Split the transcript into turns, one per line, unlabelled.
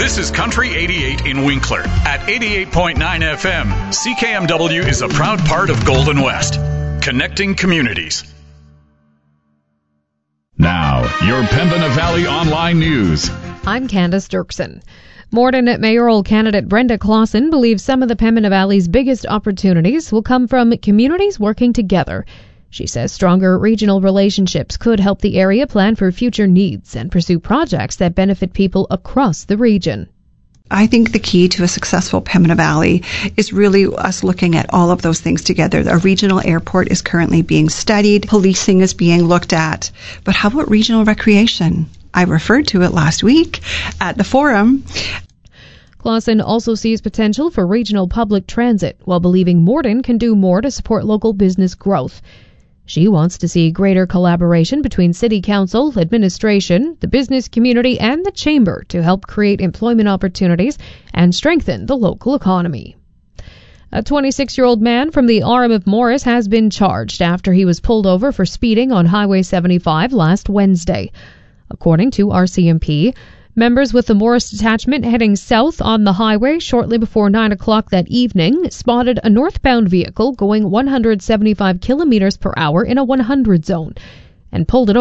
This is Country 88 in Winkler. At 88.9 FM, CKMW is a proud part of Golden West, connecting communities.
Now, your Pembina Valley Online News.
I'm Candace Dirksen. Morden mayoral candidate Brenda Clausen believes some of the Pembina Valley's biggest opportunities will come from communities working together. She says stronger regional relationships could help the area plan for future needs and pursue projects that benefit people across the region.
I think the key to a successful Pembina Valley is really us looking at all of those things together. A regional airport is currently being studied. Policing is being looked at. But how about regional recreation? I referred to it last week at the forum.
Clausen also sees potential for regional public transit, while believing Morden can do more to support local business growth. She wants to see greater collaboration between City Council, administration, the business community, and the Chamber to help create employment opportunities and strengthen the local economy. A 26-year-old man from the Orem of Morris has been charged after he was pulled over for speeding on Highway 75 last Wednesday. According to RCMP, members with the Morris detachment heading south on the highway shortly before 9 o'clock that evening spotted a northbound vehicle going 175 kilometers per hour in a 100 zone and pulled it